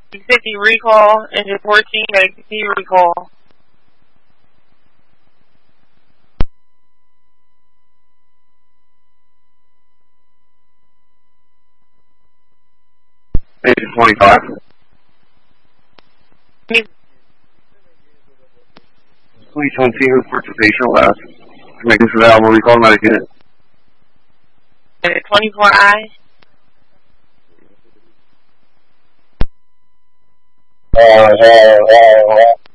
50 recall, engine 14, got a continue recall. Engine 25. Please continue participation last. Making sure that album recall not again. 24I.